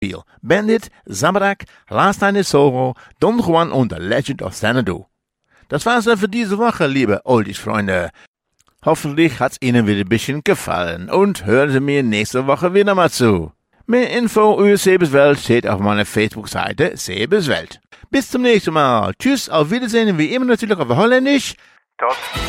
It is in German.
Bandit, Zabrak, Last Night in Soho, Don Juan und The Legend of Xanadu. Das war's dann für diese Woche, liebe Oldies-Freunde. Hoffentlich hat's Ihnen wieder ein bisschen gefallen und hören Sie mir nächste Woche wieder mal zu. Mehr Info über Sebes Welt steht auf meiner Facebook-Seite Sebes Welt. Bis zum nächsten Mal. Tschüss, auf Wiedersehen, wie immer natürlich auf Holländisch. Tot